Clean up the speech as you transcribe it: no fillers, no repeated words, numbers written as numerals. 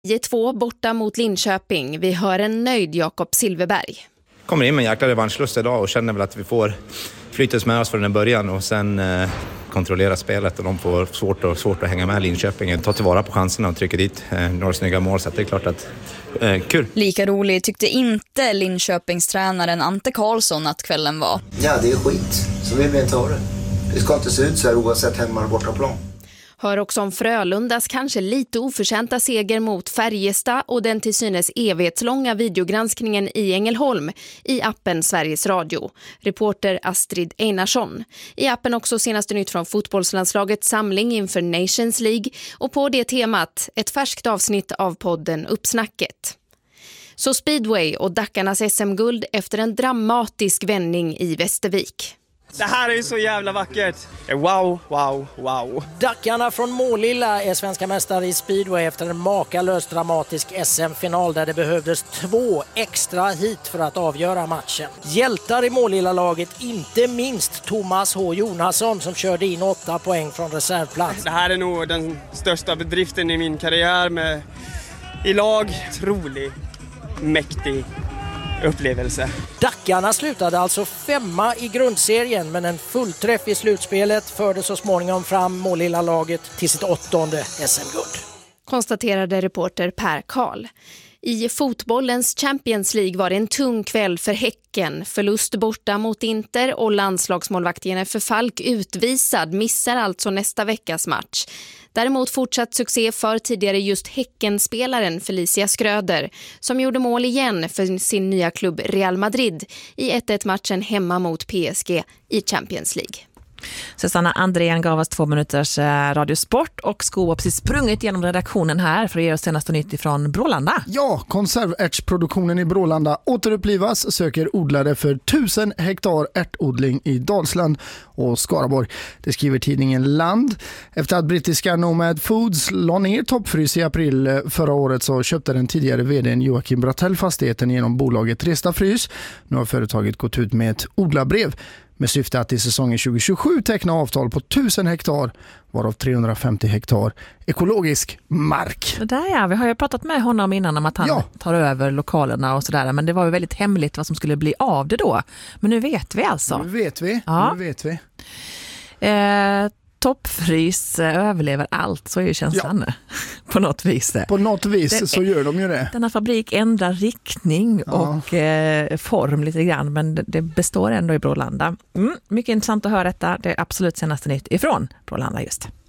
9-2 borta mot Linköping. Vi hör en nöjd Jakob Silverberg. Kommer in med en jäkla revanschlust idag och känner väl att vi får flyttas med oss från den början och sen kontrollera spelet, och de får svårt att hänga med Linköping. Ta tillvara på chanserna och trycka dit några snygga mål, så det är klart att kul. Lika rolig tyckte inte Linköpings tränaren Ante Karlsson att kvällen var. Ja, det är skit. Så vill vi inte ha det. Det ska inte se ut så här oavsett hemma och bortaplan. Hör också om Frölundas kanske lite oförtjänta seger mot Färjestad och den till synes evighetslånga videogranskningen i Ängelholm i appen Sveriges Radio. Reporter Astrid Einarsson. I appen också senaste nytt från fotbollslandslagets samling inför Nations League, och på det temat ett färskt avsnitt av podden Uppsnacket. Så speedway och Dackarnas SM-guld efter en dramatisk vändning i Västervik. Det här är ju så jävla vackert. Wow, wow, wow. Dackarna från Målilla är svenska mästare i speedway efter en makalös dramatisk SM-final där det behövdes 2 extra hit för att avgöra matchen. Hjältar i Målilla-laget, inte minst Thomas H. Jonasson som körde in 8 poäng från reservplats. Det här är nog den största bedriften i min karriär i lag. Trolig, mäktig upplevelse. Dackarna slutade alltså 5:a i grundserien, men en fullträff i slutspelet förde så småningom fram Målilla-laget till sitt 8:e SM-guld. Konstaterade reporter Per Karl. I fotbollens Champions League var det en tung kväll för Häcken. Förlust borta mot Inter och landslagsmålvakt Jennifer Falk utvisad missar alltså nästa veckas match. Däremot fortsatt succé för tidigare just Häckenspelaren Felicia Skröder som gjorde mål igen för sin nya klubb Real Madrid i 1-1-matchen hemma mot PSG i Champions League. Susanna Andrén gav oss 2 minuters radiosport och Sko har precis sprungit genom redaktionen här för att ge oss senaste nytt ifrån Brålanda. Ja, konservärtsproduktionen i Brålanda återupplivas, söker odlare för 1000 hektar ärtodling i Dalsland och Skaraborg. Det skriver tidningen Land. Efter att brittiska Nomad Foods la ner toppfrys i april förra året så köpte den tidigare vdn Joakim Brattell fastigheten genom bolaget Resta Frys. Nu har företaget gått ut med ett odlarbrev med syfte att i säsongen 2027 teckna avtal på 1000 hektar, varav 350 hektar ekologisk mark. Det där ja, vi har ju pratat med honom innan om att han tar över lokalerna och sådär, men det var ju väldigt hemligt vad som skulle bli av det då. Men nu vet vi alltså. Nu vet vi. Toppfrys överlever allt, så är ju känslan på något vis. På något vis så gör de ju det. Denna fabrik ändrar riktning och form lite grann, men det består ändå i Brålanda. Mycket intressant att höra detta. Det är absolut senaste nytt ifrån Brålanda just.